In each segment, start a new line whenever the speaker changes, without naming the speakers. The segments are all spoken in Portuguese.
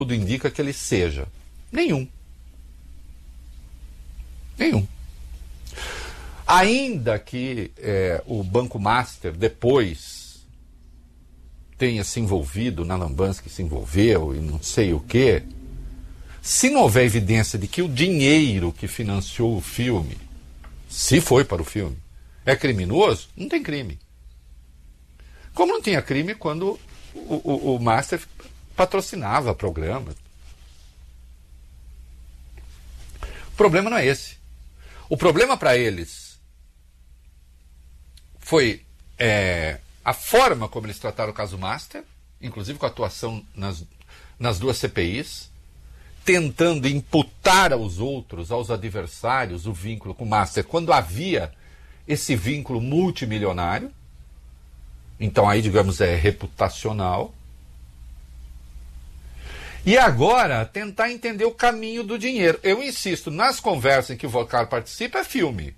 tudo indica que ele seja. Nenhum. Ainda que o Banco Master depois tenha se envolvido na lambança que se envolveu e não sei o quê, se não houver evidência de que o dinheiro que financiou o filme, se foi para o filme, é criminoso, não tem crime. Como não tinha crime quando o Master patrocinava programas. O problema não é esse. O problema para eles foi a forma como eles trataram o caso Master, inclusive com a atuação nas duas CPIs, tentando imputar aos outros, aos adversários, o vínculo com o Master, quando havia esse vínculo multimilionário. Então aí, digamos, é reputacional. E agora, tentar entender o caminho do dinheiro. Eu insisto, nas conversas em que o Volcar participa, é filme.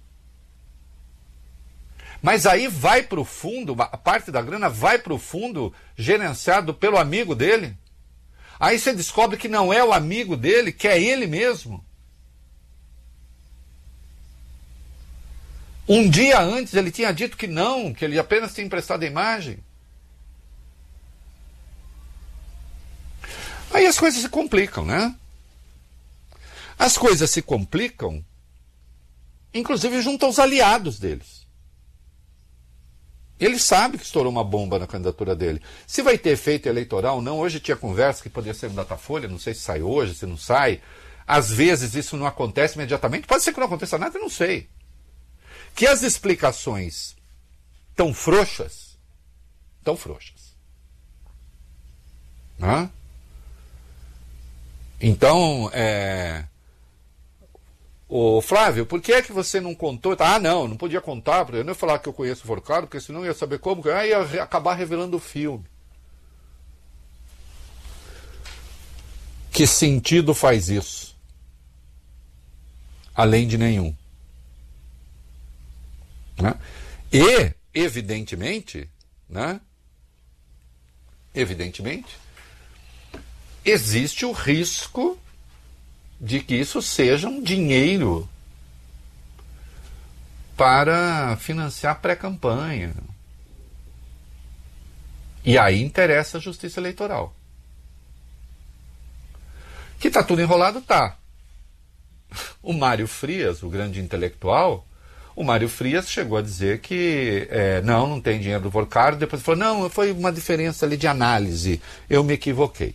Mas aí vai para o fundo, a parte da grana vai para o fundo gerenciado pelo amigo dele. Aí você descobre que não é o amigo dele, que é ele mesmo. Um dia antes ele tinha dito que não, que ele apenas tinha emprestado a imagem. Aí as coisas se complicam, né? As coisas se complicam, inclusive junto aos aliados deles. Ele sabe que estourou uma bomba na candidatura dele. Se vai ter efeito eleitoral ou não, hoje tinha conversa que poderia ser no Datafolha, não sei se sai hoje, se não sai. Às vezes isso não acontece imediatamente, pode ser que não aconteça nada, eu não sei. Que as explicações tão frouxas. Né? Então, ô Flávio, por que é que você não contou? Ah, não podia contar, porque eu não ia falar que eu conheço o Forcado, porque senão eu ia saber como, ia acabar revelando o filme. Que sentido faz isso? Além de nenhum. Né? E, evidentemente, existe o risco de que isso seja um dinheiro para financiar pré-campanha. E aí interessa a Justiça Eleitoral. Que está tudo enrolado, tá. O Mário Frias, o grande intelectual, o Mário Frias chegou a dizer que não tem dinheiro do Volcar, depois falou, não, foi uma diferença ali de análise, eu me equivoquei.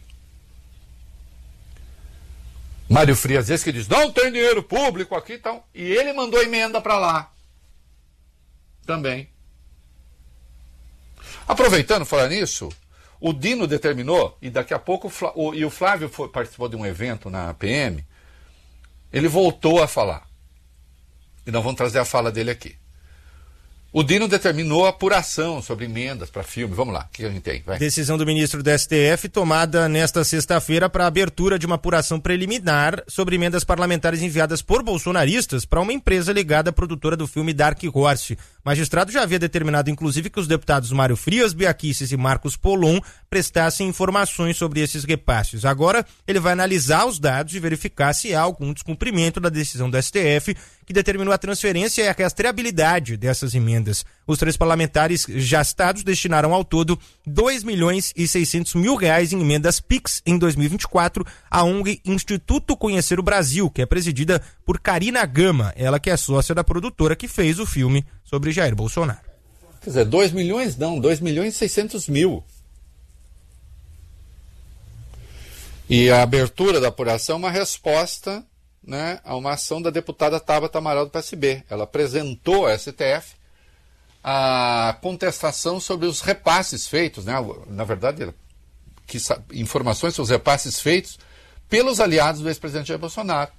Mário Frias esse que diz, não tem dinheiro público aqui e tal, e ele mandou emenda para lá. Também. Aproveitando, falar nisso, o Dino determinou, e daqui a pouco o Flávio participou de um evento na PM, ele voltou a falar. E nós vamos trazer a fala dele aqui. O Dino determinou a apuração sobre emendas para filme. Vamos lá, o que a gente tem? Vai.
Decisão do ministro do STF tomada nesta sexta-feira para a abertura de uma apuração preliminar sobre emendas parlamentares enviadas por bolsonaristas para uma empresa ligada à produtora do filme Dark Horse. O magistrado já havia determinado, inclusive, que os deputados Mário Frias, Bia Kicis e Marcos Polon prestassem informações sobre esses repasses. Agora, ele vai analisar os dados e verificar se há algum descumprimento da decisão do STF que determinou a transferência e a rastreabilidade dessas emendas. Os três parlamentares já citados destinaram ao todo R$2.600.000 em emendas PIX em 2024 à ONG Instituto Conhecer o Brasil, que é presidida por Karina Gama, ela que é sócia da produtora que fez o filme sobre Jair Bolsonaro.
Quer dizer, 2 milhões não, 2.600.000. E a abertura da apuração é uma resposta, a uma ação da deputada Tabata Amaral do PSB. Ela apresentou ao STF a contestação sobre os repasses feitos, na verdade, informações sobre os repasses feitos pelos aliados do ex-presidente Jair Bolsonaro,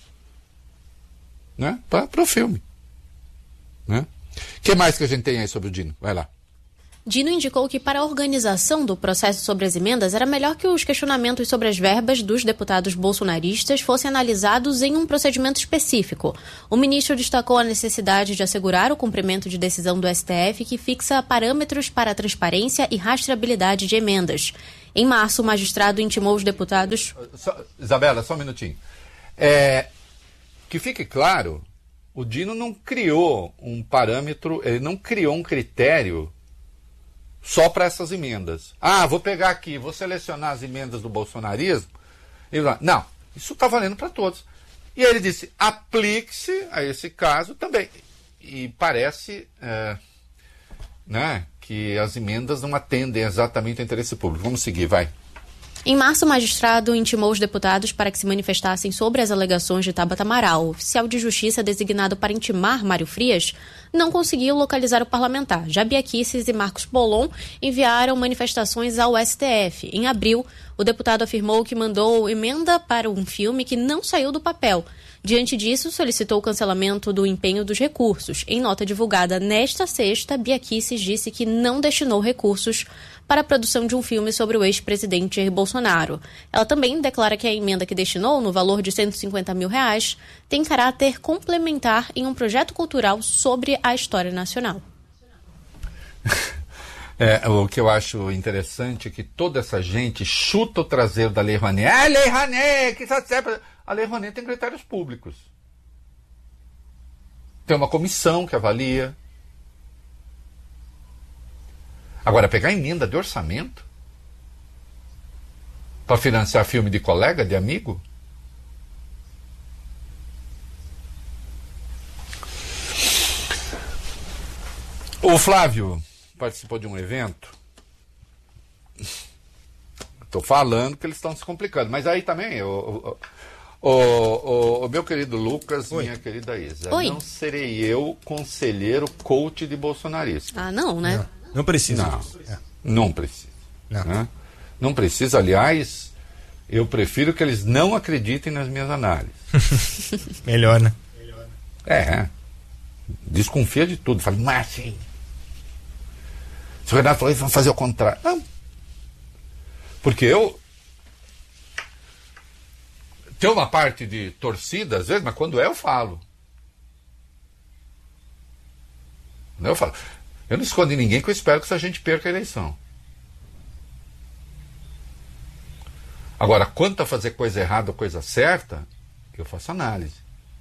para o filme. O que mais que a gente tem aí sobre o Dino? Vai lá.
Dino indicou que para a organização do processo sobre as emendas era melhor que os questionamentos sobre as verbas dos deputados bolsonaristas fossem analisados em um procedimento específico. O ministro destacou a necessidade de assegurar o cumprimento de decisão do STF que fixa parâmetros para a transparência e rastreabilidade de emendas. Em março, o magistrado intimou os deputados...
Isabela, só um minutinho. Que fique claro, o Dino não criou um parâmetro, ele não criou um critério só para essas emendas. Vou pegar aqui, vou selecionar as emendas do bolsonarismo. Não, isso está valendo para todos. E aí ele disse, aplique-se a esse caso também. E parece que as emendas não atendem exatamente ao interesse público. Vamos seguir, vai.
Em março, o magistrado intimou os deputados para que se manifestassem sobre as alegações de Tabata Amaral. O oficial de justiça designado para intimar Mário Frias não conseguiu localizar o parlamentar. Já Bia Kicis e Marcos Bolon enviaram manifestações ao STF. Em abril, o deputado afirmou que mandou emenda para um filme que não saiu do papel. Diante disso, solicitou o cancelamento do empenho dos recursos. Em nota divulgada nesta sexta, Bia Kicis disse que não destinou recursos para a produção de um filme sobre o ex-presidente Jair Bolsonaro. Ela também declara que a emenda que destinou, no valor de R$150 mil, tem caráter complementar em um projeto cultural sobre a história nacional.
O que eu acho interessante é que toda essa gente chuta o traseiro da Lei Rouanet. Lei Rouanet, que está certo. A Lei Rouanet tem critérios públicos. Tem uma comissão que avalia. Agora, pegar emenda de orçamento para financiar filme de colega, de amigo? O Flávio participou de um evento. Estou falando que eles estão se complicando, mas aí também o meu querido Lucas,
Oi.
Minha querida Isa,
Oi.
não serei eu conselheiro coach de bolsonarista.
Não, né?
Não precisa
Não,
disso.
não precisa.
Não.
Né? Não precisa, aliás, eu prefiro que eles não acreditem nas minhas análises.
Melhor, né?
Desconfia de tudo. Fala, mas assim, se o Renato falou, vamos fazer o contrário. Não. Porque tem uma parte de torcida, às vezes, mas quando eu falo. Eu não escondo ninguém, que eu espero que essa gente perca a eleição. Agora, quanto a fazer coisa errada ou coisa certa, eu faço análise.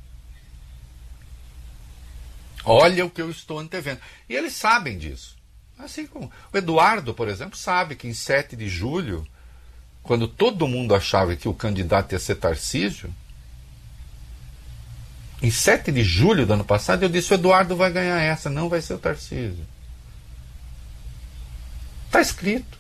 Olha o que eu estou antevendo. E eles sabem disso. Assim como o Eduardo, por exemplo, sabe que em 7 de julho, quando todo mundo achava que o candidato ia ser Tarcísio, em 7 de julho do ano passado, eu disse, o Eduardo vai ganhar essa, não vai ser o Tarcísio. Está escrito.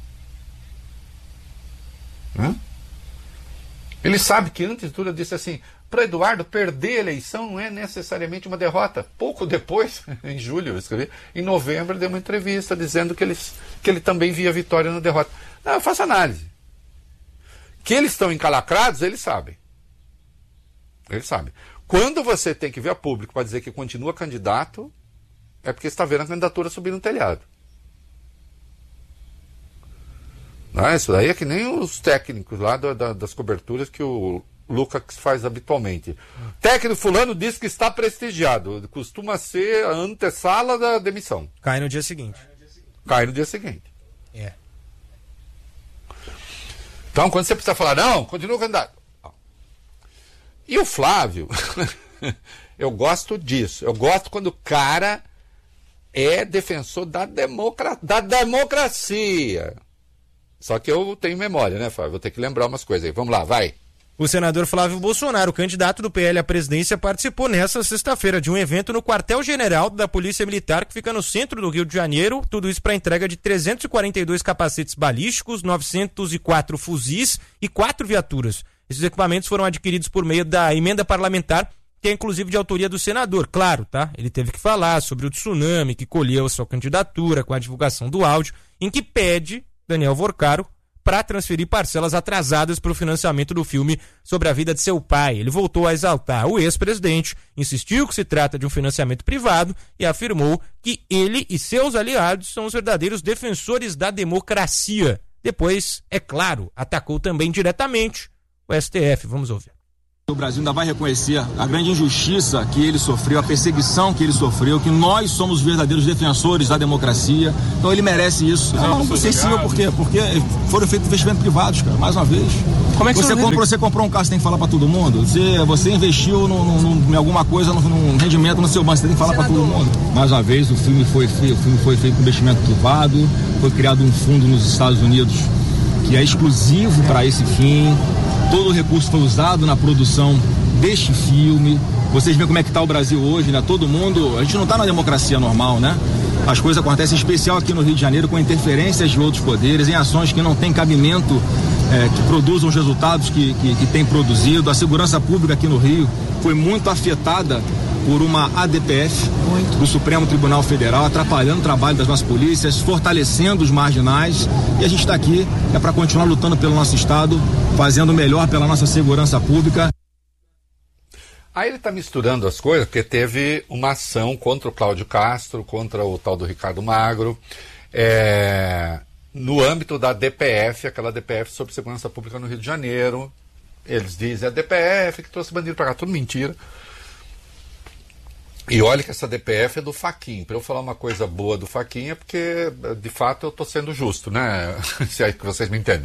Ele sabe que antes de tudo eu disse assim, para Eduardo perder a eleição não é necessariamente uma derrota. Pouco depois, em julho eu escrevi, em novembro deu uma entrevista dizendo que ele também via vitória na derrota. Não, eu faço análise. Que eles estão encalacrados, eles sabem. Eles sabem. Quando você tem que vir a público para dizer que continua candidato, é porque você está vendo a candidatura subir no telhado. Não, isso daí é que nem os técnicos lá das coberturas que o Lucas faz habitualmente. Técnico fulano diz que está prestigiado. Costuma ser a antessala da demissão.
Cai no dia seguinte.
Então, quando você precisa falar, não, continua candidato. E o Flávio, eu gosto disso. Eu gosto quando o cara é defensor da democracia. Só que eu tenho memória, né, Flávio? Vou ter que lembrar umas coisas aí. Vamos lá, vai.
O senador Flávio Bolsonaro, candidato do PL à presidência, participou nesta sexta-feira de um evento no quartel-general da Polícia Militar, que fica no centro do Rio de Janeiro. Tudo isso para entrega de 342 capacetes balísticos, 904 fuzis e 4 viaturas. Esses equipamentos foram adquiridos por meio da emenda parlamentar, que é inclusive de autoria do senador. Claro, tá? Ele teve que falar sobre o tsunami que colheu sua candidatura com a divulgação do áudio, em que pede Daniel Vorcaro para transferir parcelas atrasadas para o financiamento do filme sobre a vida de seu pai. Ele voltou a exaltar o ex-presidente, insistiu que se trata de um financiamento privado e afirmou que ele e seus aliados são os verdadeiros defensores da democracia. Depois, é claro, atacou também diretamente o STF. Vamos ouvir.
O Brasil ainda vai reconhecer a grande injustiça que ele sofreu, a perseguição que ele sofreu, que nós somos verdadeiros defensores da democracia. Então ele merece isso. É sensível por quê? Porque foram feitos investimentos privados, cara, mais uma vez. Como é que você comprou um carro, você tem que falar para todo mundo? Você investiu em alguma coisa, num rendimento no seu banco, você tem que falar para todo mundo. Mais uma vez, o filme foi feito com investimento privado, foi criado um fundo nos Estados Unidos que é exclusivo para esse fim. Todo o recurso foi usado na produção deste filme. Vocês veem como é que está o Brasil hoje, né? Todo mundo, a gente não está na democracia normal, né? As coisas acontecem, em especial aqui no Rio de Janeiro, com interferências de outros poderes, em ações que não têm cabimento, que produzam os resultados que têm produzido. A segurança pública aqui no Rio foi muito afetada por uma ADPF do Supremo Tribunal Federal, atrapalhando o trabalho das nossas polícias, fortalecendo os marginais, e a gente está aqui para continuar lutando pelo nosso Estado, fazendo o melhor pela nossa segurança pública.
Aí ele está misturando as coisas, porque teve uma ação contra o Cláudio Castro, contra o tal do Ricardo Magro, no âmbito da DPF, aquela DPF sobre segurança pública no Rio de Janeiro. Eles dizem, a DPF que trouxe bandido para cá, tudo mentira. E olha que essa DPF é do Fachin. Para eu falar uma coisa boa do Fachin é porque, de fato, eu estou sendo justo, né? Se é que vocês me entendem.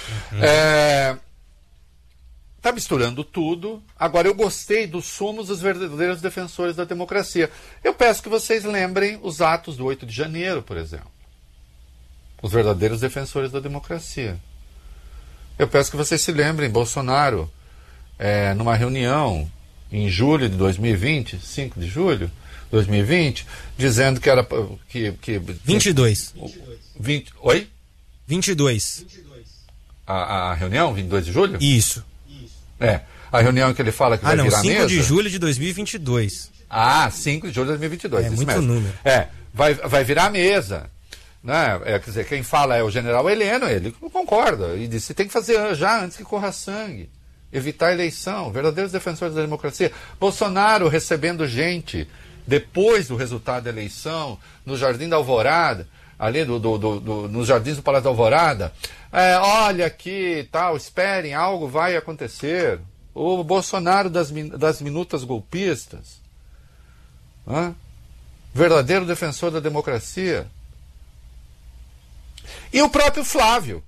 Está misturando tudo. Agora, eu gostei do Somos os Verdadeiros Defensores da Democracia. Eu peço que vocês lembrem os atos do 8 de janeiro, por exemplo. Os verdadeiros defensores da democracia. Eu peço que vocês se lembrem, Bolsonaro, numa reunião em julho de 2020, 5 de julho de 2020, dizendo que era...
22.
20, oi?
22.
A reunião, 22 de julho?
Isso.
A reunião em que ele fala que vai virar
5
mesa.
5 de julho de 2022.
5 de julho de 2022.
É
isso
muito
mesmo.
número.
Vai virar mesa. Né? Quer dizer, quem fala é o general Heleno, ele concorda. E disse, tem que fazer já antes que corra sangue. Evitar a eleição, verdadeiros defensores da democracia. Bolsonaro recebendo gente depois do resultado da eleição, no Jardim da Alvorada, ali nos jardins do Palácio da Alvorada. Olha aqui, tal, esperem, algo vai acontecer. O Bolsonaro das minutas golpistas. Verdadeiro defensor da democracia. E o próprio Flávio.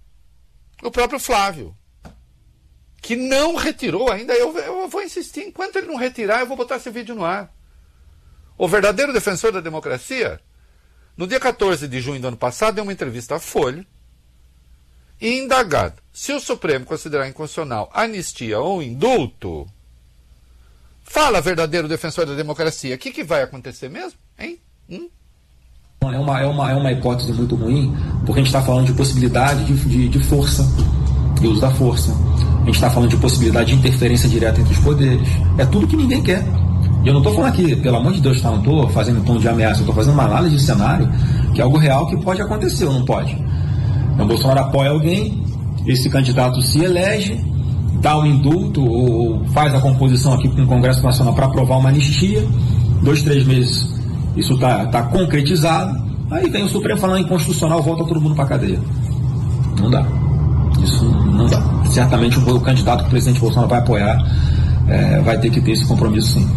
Que não retirou ainda, eu vou insistir, enquanto ele não retirar, eu vou botar esse vídeo no ar. O verdadeiro defensor da democracia, no dia 14 de junho do ano passado, deu uma entrevista à Folha, e indagado se o Supremo considerar inconstitucional anistia ou indulto, fala verdadeiro defensor da democracia, o que vai acontecer mesmo? Hein?
É uma hipótese muito ruim, porque a gente está falando de possibilidade de força, de uso da força. A gente está falando de possibilidade de interferência direta entre os poderes. É tudo que ninguém quer. E eu não estou falando aqui, pelo amor de Deus, não estou fazendo tom de ameaça, eu estou fazendo uma análise de cenário, que é algo real que pode acontecer ou não pode. Então, Bolsonaro apoia alguém, esse candidato se elege, dá um indulto ou faz a composição aqui com o Congresso Nacional para aprovar uma anistia, 2, 3 meses isso está concretizado, aí vem o Supremo falando inconstitucional, volta todo mundo para a cadeia. Não dá. Isso não dá. Certamente o candidato que o presidente Bolsonaro vai apoiar vai ter que ter esse compromisso, sim.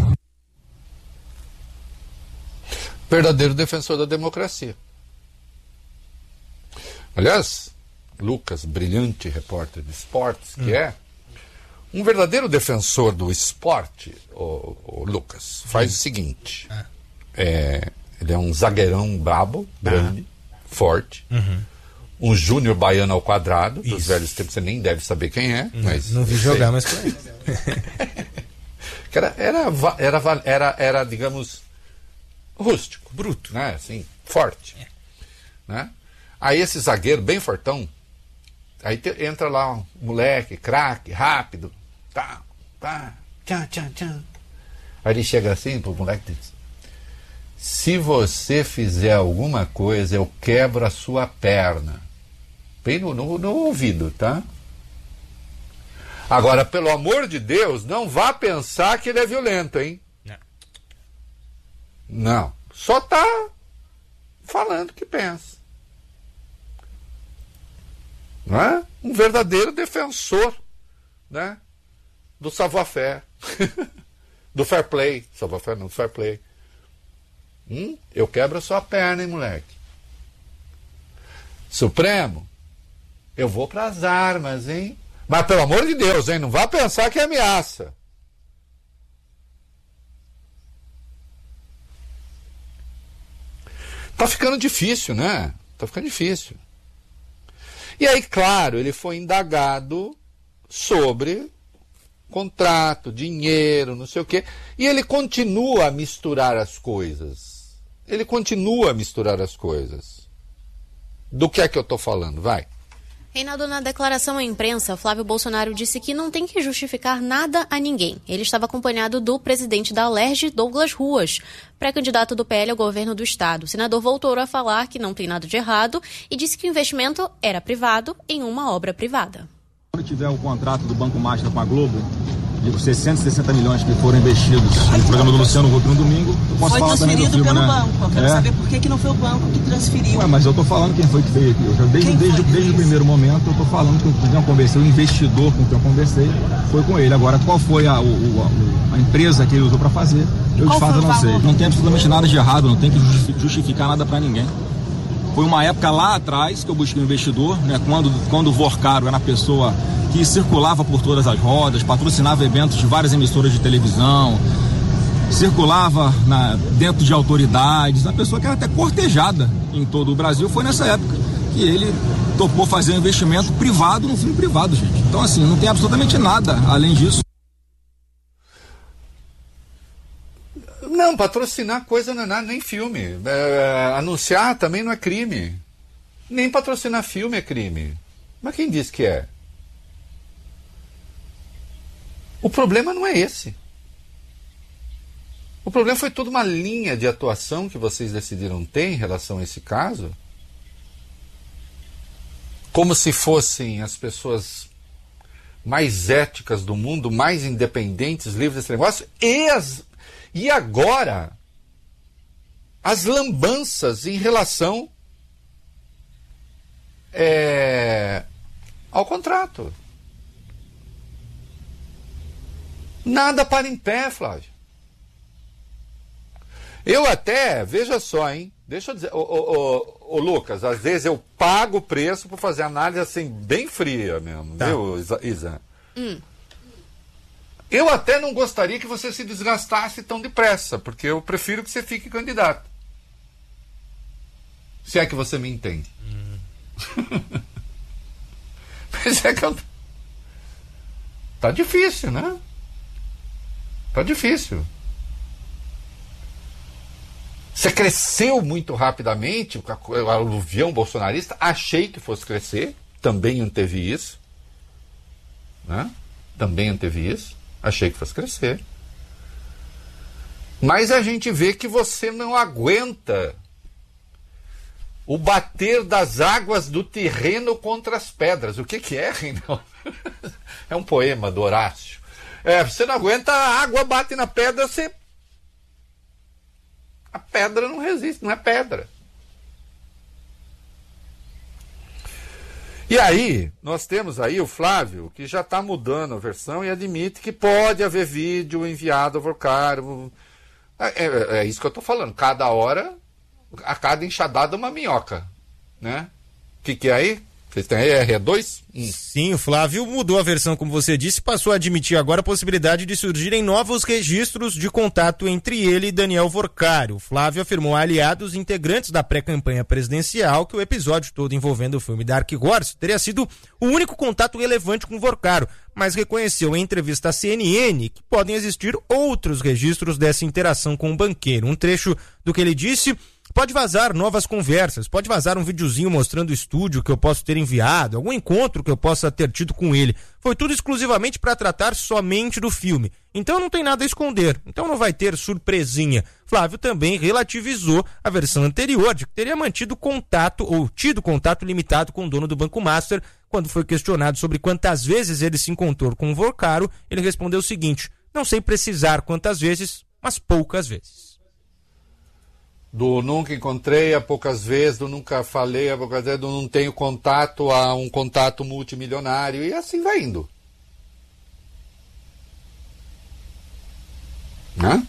Verdadeiro defensor da democracia. Aliás, Lucas, brilhante repórter de esportes, que é um verdadeiro defensor do esporte, o Lucas, faz o seguinte. Ele é um zagueirão brabo, grande, forte. Um júnior baiano ao quadrado, dos velhos tempos, você nem deve saber quem é. Mas
não vi jogar, mas conheço.
Era, digamos, rústico.
Bruto.
Né? Assim, forte. Né? Aí esse zagueiro, bem fortão, aí entra lá um moleque, craque, rápido. Tchan. Aí ele chega assim pro moleque e diz: se você fizer alguma coisa, eu quebro a sua perna. Bem no ouvido, tá? Agora, pelo amor de Deus, não vá pensar que ele é violento, hein? Não. Só tá falando o que pensa. Não é? Um verdadeiro defensor, né? do savoir-faire, do fair play. Savoir-faire não, do fair play. Eu quebro a sua perna, hein, moleque? Supremo, eu vou para as armas, hein? Mas pelo amor de Deus, hein? Não vá pensar que é ameaça. Tá ficando difícil, né? Tá ficando difícil. E aí, claro, ele foi indagado sobre contrato, dinheiro, não sei o quê. E ele continua a misturar as coisas. Ele continua a misturar as coisas. Do que é que eu estou falando? Vai.
Reinaldo, na declaração à imprensa, Flávio Bolsonaro disse que não tem que justificar nada a ninguém. Ele estava acompanhado do presidente da Alerj, Douglas Ruas, pré-candidato do PL ao governo do estado. O senador voltou a falar que não tem nada de errado e disse que o investimento era privado em uma obra privada.
Quando tiver o contrato do Banco Master com a Globo, de 660 milhões que foram investidos no programa do Luciano Huck no domingo, eu posso falar também do filme,
pelo
né?
banco. Eu quero saber por que não foi o banco que transferiu.
Ué, mas eu tô falando quem foi que veio aqui. Eu já, desde o primeiro momento, eu tô falando que eu conversei, o investidor com quem eu conversei foi com ele. Agora, qual foi a empresa que ele usou para fazer? Eu de fato não sei. Não tem absolutamente nada de errado, não tem que justificar nada para ninguém. Foi uma época lá atrás que eu busquei um investidor, né? Quando o Vorcaro era a pessoa que circulava por todas as rodas, patrocinava eventos de várias emissoras de televisão, circulava dentro de autoridades, uma pessoa que era até cortejada em todo o Brasil. Foi nessa época que ele topou fazer um investimento privado no filme privado, gente. Então, assim, não tem absolutamente nada além disso.
Não, patrocinar coisa não é nada, nem filme. Anunciar também não é crime. Nem patrocinar filme é crime. Mas quem disse que é? O problema não é esse. O problema foi toda uma linha de atuação que vocês decidiram ter em relação a esse caso. Como se fossem as pessoas mais éticas do mundo, mais independentes, livres desse negócio. E agora, as lambanças em relação ao contrato. Nada para em pé, Flávio. Eu até, veja só, hein? Deixa eu dizer, ô Lucas, às vezes eu pago o preço por fazer análise assim, bem fria mesmo, tá. Viu, Isa? Eu até não gostaria que você se desgastasse tão depressa, porque eu prefiro que você fique candidato. Se é que você me entende. Mas é que tá difícil, né? Tá difícil. Você cresceu muito rapidamente, o aluvião bolsonarista. Achei que fosse crescer. Também anteve isso. Né? Também anteve isso. Achei que fosse crescer. Mas a gente vê que você não aguenta o bater das águas do terreno contra as pedras. O que é, Reinaldo? É um poema do Horácio. Você não aguenta, a água bate na pedra, a pedra não resiste, não é pedra. E aí, nós temos aí o Flávio, que já está mudando a versão e admite que pode haver vídeo enviado ao Vorcaro. É isso que eu estou falando. Cada hora, a cada enxadada, uma minhoca. Né? O que é aí? Vocês têm aí RE2?
Sim, o Flávio mudou a versão, como você disse, passou a admitir agora a possibilidade de surgirem novos registros de contato entre ele e Daniel Vorcaro. O Flávio afirmou a aliados integrantes da pré-campanha presidencial que o episódio todo envolvendo o filme Dark Horse teria sido o único contato relevante com Vorcaro, mas reconheceu em entrevista à CNN que podem existir outros registros dessa interação com o banqueiro. Um trecho do que ele disse: pode vazar novas conversas, pode vazar um videozinho mostrando o estúdio que eu posso ter enviado, algum encontro que eu possa ter tido com ele. Foi tudo exclusivamente para tratar somente do filme. Então não tem nada a esconder, então não vai ter surpresinha. Flávio também relativizou a versão anterior de que teria mantido contato ou tido contato limitado com o dono do Banco Master. Quando foi questionado sobre quantas vezes ele se encontrou com o Vorcaro, ele respondeu o seguinte: não sei precisar quantas vezes, mas poucas vezes.
Do nunca encontrei a poucas vezes, do nunca falei a poucas vezes, do não tenho contato a um contato multimilionário, e assim vai indo. Né?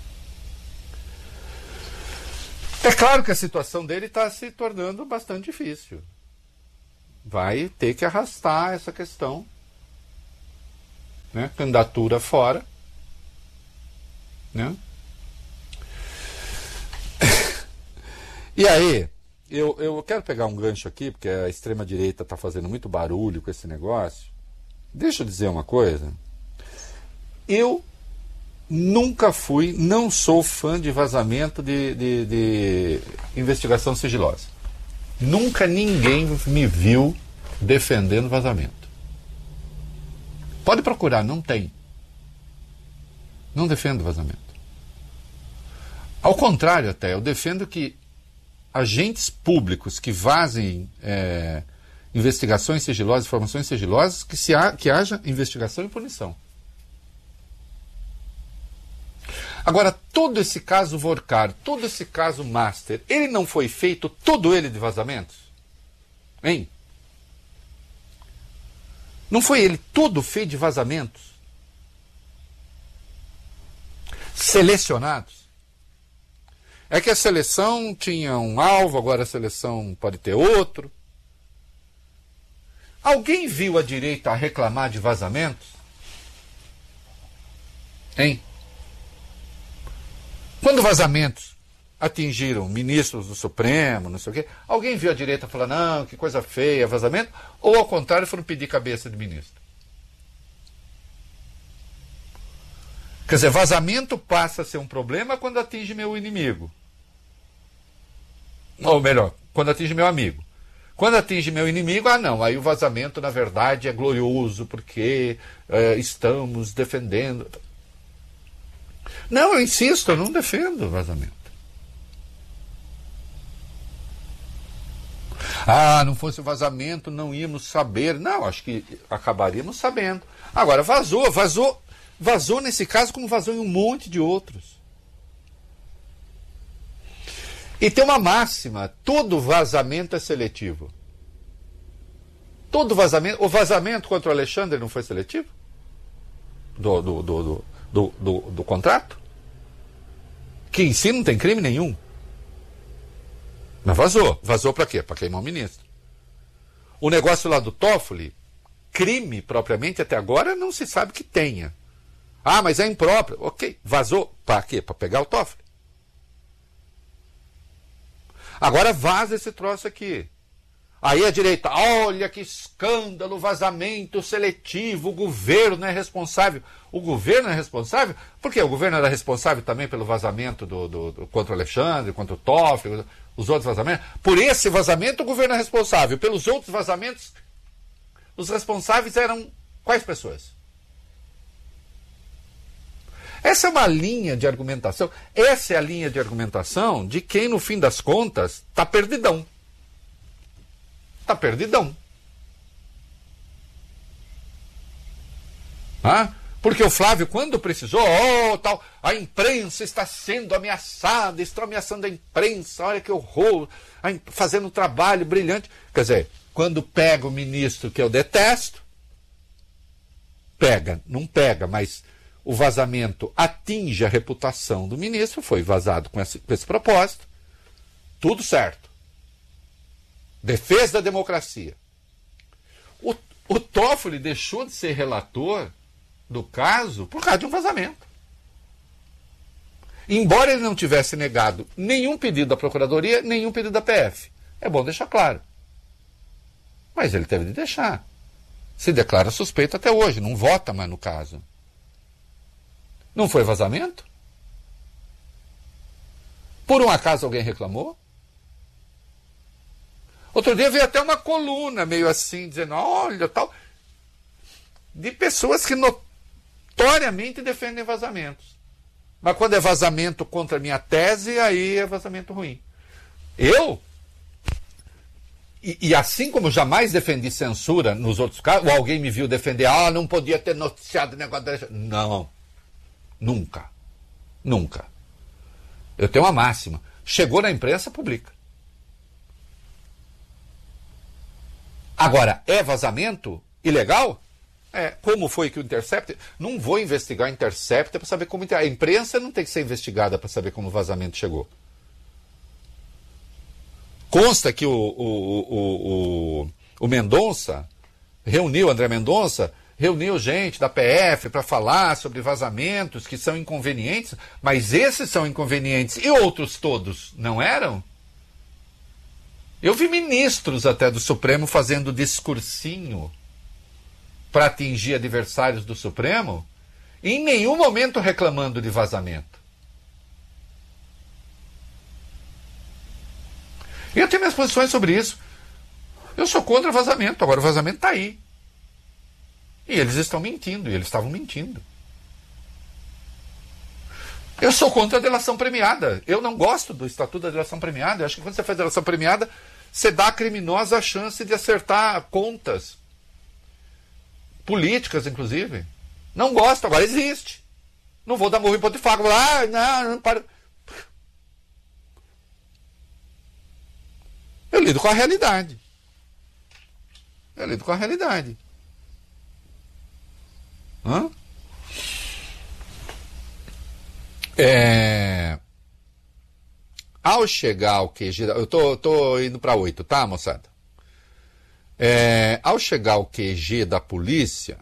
É claro que a situação dele está se tornando bastante difícil. Vai ter que arrastar essa questão, né? Candidatura fora, né? E aí, eu quero pegar um gancho aqui, porque a extrema-direita está fazendo muito barulho com esse negócio. Deixa eu dizer uma coisa. Eu nunca fui, não sou fã de vazamento de investigação sigilosa. Nunca ninguém me viu defendendo vazamento. Pode procurar, não tem. Não defendo vazamento. Ao contrário até, eu defendo que agentes públicos que vazem investigações sigilosas, informações sigilosas, que haja investigação e punição. Agora, todo esse caso Vorcar, todo esse caso Master, ele não foi feito todo ele de vazamentos? Hein? Não foi ele todo feito de vazamentos? Selecionados? É que a seleção tinha um alvo, agora a seleção pode ter outro. Alguém viu a direita reclamar de vazamentos? Hein? Quando vazamentos atingiram ministros do Supremo, não sei o quê, alguém viu a direita falar, não, que coisa feia, vazamento? Ou ao contrário, foram pedir cabeça de ministro? Quer dizer, vazamento passa a ser um problema quando atinge meu inimigo. Ou melhor, quando atinge meu amigo. Quando atinge meu inimigo, não, aí o vazamento, na verdade, é glorioso, porque estamos defendendo. Não, eu insisto, eu não defendo vazamento. Não fosse o vazamento, não íamos saber. Não, acho que acabaríamos sabendo. Agora, vazou nesse caso como vazou em um monte de outros. E tem uma máxima, todo vazamento é seletivo. Todo vazamento, o vazamento contra o Alexandre não foi seletivo? Do contrato? Que em si não tem crime nenhum. Mas vazou. Vazou para quê? Para queimar o ministro. O negócio lá do Toffoli, crime propriamente até agora não se sabe que tenha. Mas é impróprio. Ok, vazou. Para quê? Para pegar o Toffoli. Agora vaza esse troço aqui. Aí a direita, olha que escândalo, vazamento seletivo, o governo é responsável. O governo é responsável? Por quê? O governo era responsável também pelo vazamento contra o Alexandre, contra o Toffoli, os outros vazamentos? Por esse vazamento o governo é responsável. Pelos outros vazamentos, os responsáveis eram quais pessoas? Essa é uma linha de argumentação. Essa é a linha de argumentação de quem, no fim das contas, está perdidão. Está perdidão. Porque o Flávio, quando precisou, tal, a imprensa está sendo ameaçada, estão ameaçando a imprensa, olha que horror, fazendo um trabalho brilhante. Quer dizer, quando pega o ministro que eu detesto, não pega, mas o vazamento atinge a reputação do ministro, foi vazado com esse propósito, tudo certo. Defesa da democracia. O Toffoli deixou de ser relator do caso por causa de um vazamento. Embora ele não tivesse negado nenhum pedido da Procuradoria, nenhum pedido da PF. É bom deixar claro. Mas ele teve de deixar. Se declara suspeito até hoje, não vota mais no caso. Não foi vazamento? Por um acaso alguém reclamou? Outro dia veio até uma coluna meio assim, dizendo, olha, tal, de pessoas que notoriamente defendem vazamentos. Mas quando é vazamento contra a minha tese, aí é vazamento ruim. Eu, e assim como jamais defendi censura nos outros casos, ou alguém me viu defender, não podia ter noticiado o negócio da... Não. Nunca. Nunca. Eu tenho uma máxima. Chegou na imprensa, publica. Agora, é vazamento ilegal? Como foi que o Intercept... Não vou investigar o Intercept para saber como... A imprensa não tem que ser investigada para saber como o vazamento chegou. Consta que o Mendonça André Mendonça reuniu gente da PF para falar sobre vazamentos que são inconvenientes, mas esses são inconvenientes e outros todos não eram? Eu vi ministros até do Supremo fazendo discursinho para atingir adversários do Supremo e em nenhum momento reclamando de vazamento. E eu tenho minhas posições sobre isso. Eu sou contra vazamento, agora o vazamento está aí. E eles estão mentindo, e eles estavam mentindo. Eu sou contra a delação premiada. Eu não gosto do Estatuto da Delação Premiada. Eu acho que quando você faz delação premiada, você dá à criminosa a chance de acertar contas. Políticas, inclusive. Não gosto, agora existe. Não vou dar murro em ponto de faca. Não para. Eu lido com a realidade. Hã? Ao chegar ao QG... Eu tô indo para 8, tá, moçada? Ao chegar ao QG da polícia,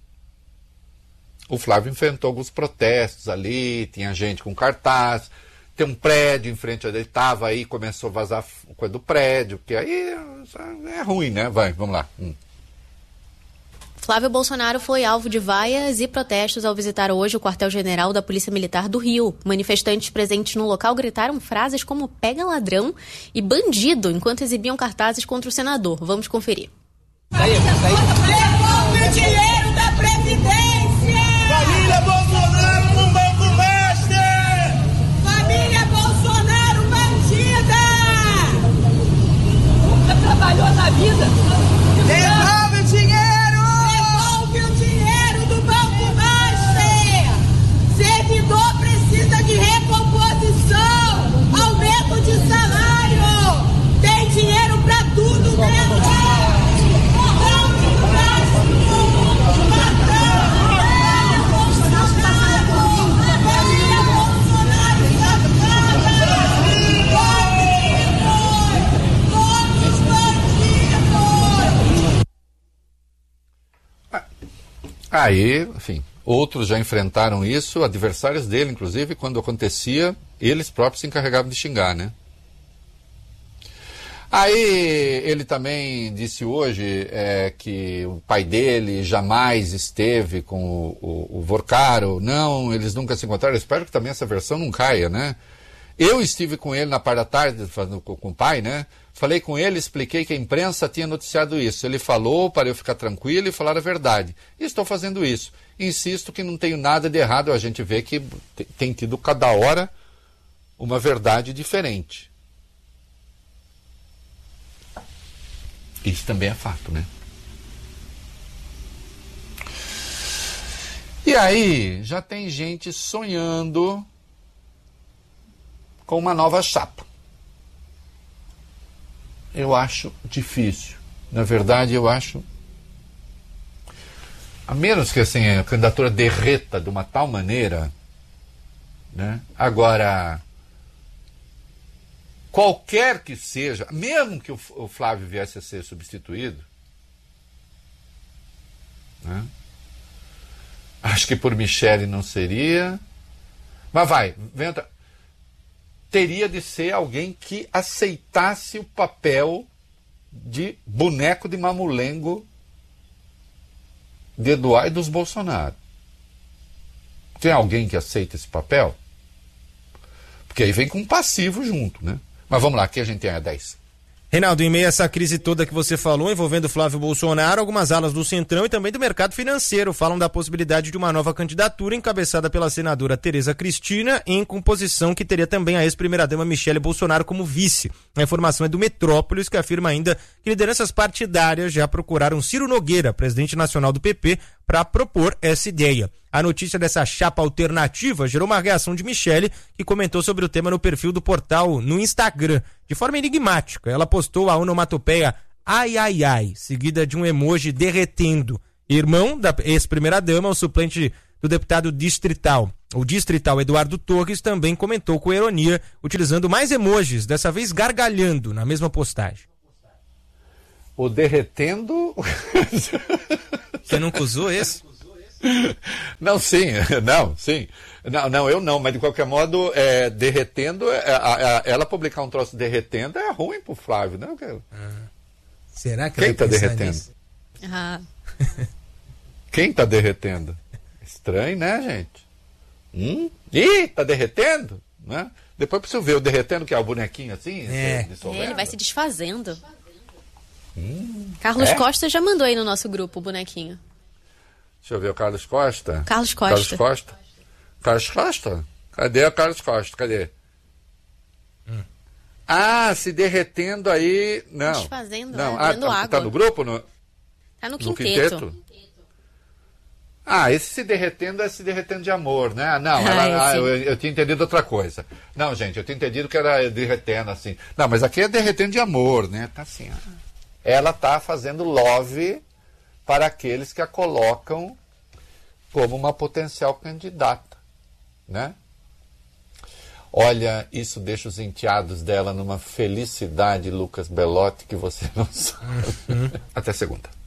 o Flávio enfrentou alguns protestos ali, tinha gente com cartaz, tem um prédio em frente onde ele estava, aí começou a vazar coisa do prédio, porque aí é ruim, né? Vamos lá.
Flávio Bolsonaro foi alvo de vaias e protestos ao visitar hoje o quartel-general da Polícia Militar do Rio. Manifestantes presentes no local gritaram frases como "pega ladrão" e "bandido" enquanto exibiam cartazes contra o senador. Vamos conferir.
Devolve o dinheiro da Previdência! Família Bolsonaro no Banco Master! Família Bolsonaro bandida! Nunca trabalhou na vida! Devolve o dinheiro! Devolve o dinheiro do Banco Master! Servidor precisa de recomposição! Aumento de salário! Tem dinheiro pra tudo mesmo!
Aí, enfim, outros já enfrentaram isso, adversários dele, inclusive, quando acontecia, eles próprios se encarregavam de xingar, né? Aí ele também disse hoje que o pai dele jamais esteve com o Vorcaro. Não, eles nunca se encontraram. Eu espero que também essa versão não caia, né? Eu estive com ele na parte da tarde, falando com o pai, né? Falei com ele, expliquei que a imprensa tinha noticiado isso. Ele falou para eu ficar tranquilo e falar a verdade. E estou fazendo isso. Insisto que não tenho nada de errado. A gente vê que tem tido cada hora uma verdade diferente. Isso também é fato, né? E aí, já tem gente sonhando com uma nova chapa. Eu acho difícil. Na verdade, eu acho... A menos que assim, a candidatura derreta de uma tal maneira, né? Agora, qualquer que seja, mesmo que o Flávio viesse a ser substituído, né? Acho que por Michele não seria, mas teria de ser alguém que aceitasse o papel de boneco de mamulengo de Eduardo e dos Bolsonaro. Tem alguém que aceita esse papel? Porque aí vem com um passivo junto, né? Mas vamos lá, aqui a gente tem a 10.
Reinaldo, em meio a essa crise toda que você falou, envolvendo Flávio Bolsonaro, algumas alas do Centrão e também do mercado financeiro falam da possibilidade de uma nova candidatura encabeçada pela senadora Tereza Cristina, em composição que teria também a ex-primeira-dama Michele Bolsonaro como vice. A informação é do Metrópolis, que afirma ainda que lideranças partidárias já procuraram Ciro Nogueira, presidente nacional do PP, para propor essa ideia. A notícia dessa chapa alternativa gerou uma reação de Michele, que comentou sobre o tema no perfil do portal no Instagram. De forma enigmática, ela postou a onomatopeia "ai, ai, ai", seguida de um emoji derretendo. Irmão da ex-primeira-dama, o suplente do deputado distrital. O distrital Eduardo Torres também comentou com ironia, utilizando mais emojis, dessa vez gargalhando na mesma postagem.
O derretendo...
Você nunca usou esse?
Não, sim. Não, eu não, mas de qualquer modo, derretendo, ela publicar um troço derretendo é ruim pro Flávio, né?
Será que
quem tá derretendo?
Nisso?
Quem tá derretendo? Estranho, né, gente? Ih, tá derretendo? Né? Depois preciso ver o derretendo, que é o bonequinho assim.
Ele vai se desfazendo. Carlos Costa já mandou aí no nosso grupo o bonequinho.
Deixa eu ver o Carlos Costa.
Carlos Costa.
Cadê o Carlos Costa? Cadê? Se derretendo aí... Não.
Desfazendo,
não.
Dando água.
Tá no grupo?
Tá no quinteto.
No quinteto? Esse se derretendo é se derretendo de amor, né? Não, eu tinha entendido outra coisa. Não, gente, eu tinha entendido que era derretendo assim. Não, mas aqui é derretendo de amor, né? Tá assim, Ela tá fazendo love para aqueles que a colocam como uma potencial candidata, né? Olha, isso deixa os enteados dela numa felicidade, Lucas Belotti, que você não sabe. Até segunda.